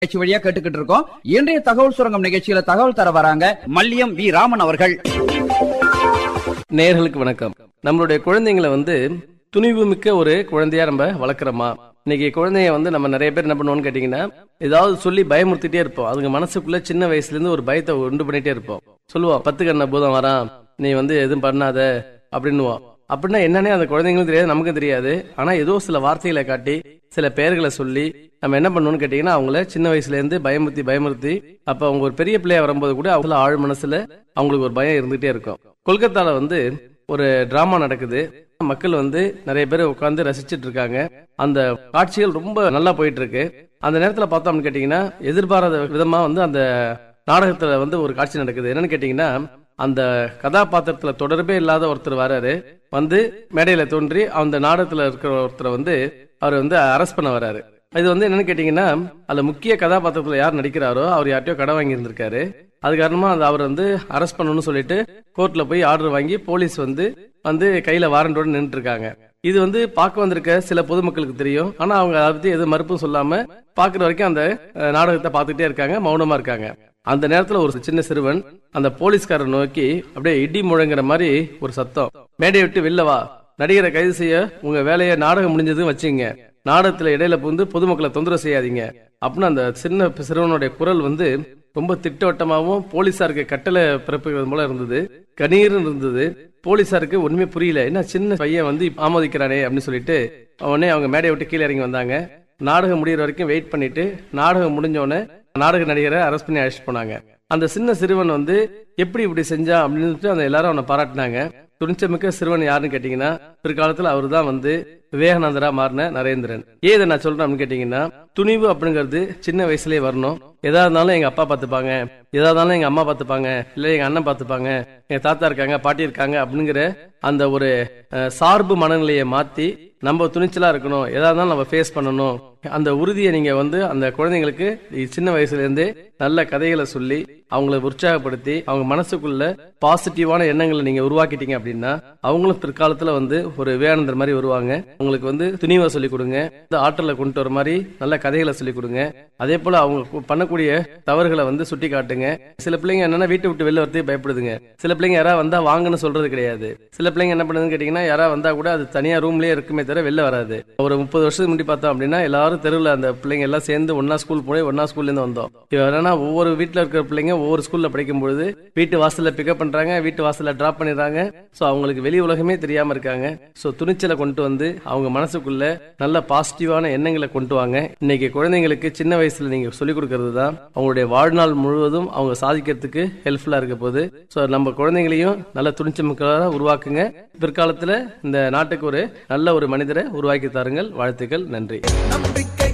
நிகழ்ச்சி வழியா கேட்டுக்கிட்டு இருக்கோம். இன்றைய தகவல் சுரங்கம் நிகழ்ச்சியில தகவல் தர வராங்க மல்லியம் வி ராமன் அவர்கள். நேயர்களுக்கு வணக்கம். நம்மளுடைய குழந்தைங்களை துணிவு மிக்க ஒரு குழந்தையா நம்ம வளர்க்குறோமா? இன்னைக்கு குழந்தைய நம்ம நிறைய பேர் என்ன பண்ணுவோம்னு கேட்டீங்கன்னா, ஏதாவது சொல்லி பயமுறுத்திட்டே இருப்போம். அதுங்க மனசுக்குள்ள சின்ன வயசுல இருந்து ஒரு பயத்தை உண்டு பண்ணிட்டே இருப்போம். சொல்லுவோம், 10 கண்ண பூதம் வரான், நீ எதுவும் பண்ணாத அப்படின்னுவோம். அப்படின்னா என்னன்னே அந்த குழந்தைங்களும் தெரியாது, நமக்கும் தெரியாது. ஆனா ஏதோ சில வார்த்தைகளை காட்டி சில பெயர்களை சொல்லி நம்ம என்ன பண்ணணும்னு கேட்டீங்கன்னா, அவங்கள சின்ன வயசுல இருந்து பயமுறுத்தி அப்ப அவங்க ஒரு பெரிய பிள்ளையா வரும்போது கூட அவங்கள ஆழ் மனசுல அவங்களுக்கு ஒரு பயம் இருந்துகிட்டே இருக்கும். கொல்கத்தால ஒரு டிராமா நடக்குது. மக்கள் நிறைய பேர் உட்கார்ந்து ரசிச்சிட்டு இருக்காங்க. அந்த காட்சிகள் ரொம்ப நல்லா போயிட்டு இருக்கு. அந்த நேரத்துல பார்த்தோம்னு கேட்டீங்கன்னா, எதிர்பாராத விதமா அந்த நாடகத்துல ஒரு காட்சி நடக்குது. என்னன்னு கேட்டீங்கன்னா, அந்த கதாபாத்திரத்துல தொடர்பே இல்லாத ஒருத்தர் வராரு. மேடையில தோன்றி அந்த நாடகத்துல இருக்கிற ஒருத்தரை அவர் அரெஸ்ட் பண்ண வராரு. இது என்னன்னு கேட்டீங்கன்னா, அதுல முக்கிய கதாபாத்திரத்துல யார் நடிக்கிறாரோ அவர் யார்ட்டையோ கடை வாங்கி இருந்திருக்காரு. அது காரணமா அவர் அரெஸ்ட் பண்ணணும்னு சொல்லிட்டு கோர்ட்ல போய் ஆர்டர் வாங்கி போலீஸ் கையில வாரண்டோட நின்று இருக்காங்க. இது பார்க்க வந்திருக்க சில பொதுமக்களுக்கு தெரியும். ஆனா அவங்க அதை பத்தி எது மறுப்பும் சொல்லாம பாக்குற வரைக்கும் அந்த நாடகத்தை பார்த்துட்டே இருக்காங்க, மௌனமா இருக்காங்க. அந்த நேரத்துல ஒரு சின்ன சிறுவன் அந்த போலீஸ்காரர் நோக்கி அப்படியே இடி முழங்குற மாதிரி ஒரு சத்தம், மேடையை விட்டு வெளில வா, நடிகரை கைது செய்ய உங்க வேலையை நாடகம் முடிஞ்சதும் வச்சுங்க, நாடகத்துல இடையில பொதுமக்களை தொந்தரவு செய்யாதீங்க அப்படின்னு அந்த சின்ன சிறுவனுடைய குரல் ரொம்ப திட்டவட்டமாகவும் போலீசாருக்கு கட்டளை பிறப்புகிறது போல இருந்தது. கணீர்னு இருந்தது. போலீசாருக்கு ஒண்ணுமே புரியல, என்ன சின்ன பையன் ஆமோதிக்கிறானே அப்படின்னு சொல்லிட்டு உடனே அவங்க மேடையை விட்டு கீழே இறங்கி வந்தாங்க. நாடகம் முடிகிற வரைக்கும் வெயிட் பண்ணிட்டு நாடகம் முடிஞ்சோடனே நாடக நடிகரை அரெஸ்ட் பண்ணி அழைச்சிட்டு போனாங்க. அந்த சின்ன சிறுவன் எப்படி இப்படி செஞ்சா அப்படின்னு அந்த எல்லாரும் அவனை பாராட்டினாங்க. துணிச்சமிக்க சிறுவன் யாருன்னு கேட்டீங்கன்னா, பிற்காலத்துல அவரு தான் விவேகானந்தரா மாறின நரேந்திரன். ஏன் இதை நான் சொல்றேன் அப்படின்னு கேட்டீங்கன்னா, துணிவு அப்படிங்கிறது சின்ன வயசுலயே வரணும். எதா இருந்தாலும் எங்க அப்பா பாத்துப்பாங்க, எதா இருந்தாலும் எங்க அம்மா பாத்துப்பாங்க, இல்ல எங்க அண்ணன் பாத்துப்பாங்க, எங்க தாத்தா இருக்காங்க, பாட்டி இருக்காங்க அப்படிங்கிற அந்த ஒரு சார்பு மனநிலையை மாத்தி நம்ம துணிச்சலா இருக்கணும், எதா இருந்தாலும் நம்ம ஃபேஸ் பண்ணணும். அந்த உறுதியை நீங்க அந்த குழந்தைங்களுக்கு சின்ன வயசுல இருந்தே நல்ல கதைகளை சொல்லி அவங்கள உற்சாகப்படுத்தி அவங்க மனசுக்குள்ள பாசிட்டிவான எண்ணங்களை நீங்க உருவாக்கிட்டீங்க அப்படின்னா, அவங்களும் பிற்காலத்துல ஒரு விவேகானந்தர் மாதிரி வருவாங்க. உங்களுக்கு துணிவை சொல்லிக் கொடுங்க, ஆற்றலை கொண்டு வர மாதிரி நல்ல கதைகளை சொல்லிக் கொடுங்க. அதே போல அவங்க பண்ணக்கூடிய தவறுகளை சுட்டி காட்டுங்க. சில பிள்ளைங்க என்னன்னா வீட்டை விட்டு வெளில வரதே பயப்படுதுங்க. சில பிள்ளைங்க யாராவது வந்தா வாங்கன்னு சொல்றது கிடையாது. சில பிள்ளைங்க என்ன பண்ணுதுன்னு கேட்டீங்கன்னா, யாராவது வந்தா கூட அது தனியா ரூம்லயே இருக்குமே தவிர வெளில வராது. ஒரு 30 வருஷத்துக்கு முன்னாடி பார்த்தோம் அப்படின்னா எல்லாரும் தெருவில் அந்த பிள்ளைங்க எல்லாம் சேர்ந்து ஒன்னா ஸ்கூல் போய் ஒன்னா ஸ்கூல்ல இருந்து வந்தோம். என்னன்னா ஒவ்வொரு வீட்டுல இருக்கிற பிள்ளைங்க ஒவ்வொரு ஸ்கூல்ல படிக்கும் பொழுது வீட்டு வாசல்ல பிக்கப் பண்றாங்க, வீட்டு வாசல்ல டிராப் பண்ணிடுறாங்க. சோ அவங்களுக்கு வெளி உலகமே தெரியாம இருக்காங்க. சோ துணிச்சலை கொண்டு அவங்க மனசுக்குள்ள நல்ல பாசிட்டிவான எண்ணங்களை கொண்டு வாங்க. இன்னைக்கு குழந்தைங்களுக்கு சின்ன வயசுல நீங்க சொல்லிக் கொடுக்கறது தான் அவங்களுடைய வாழ்நாள் முழுவதும் அவங்க சாதிக்கிறதுக்கு ஹெல்ப்ஃபுல்லா இருக்க போகுது. சோ நம்ம குழந்தைங்களையும் நல்ல துணிச்சமிக்கலா உருவாக்குங்க. பிற்காலத்துல இந்த நாட்டுக்கு ஒரு நல்ல ஒரு மனிதரை உருவாக்கி தாருங்கள். வாழ்த்துக்கள். நன்றி.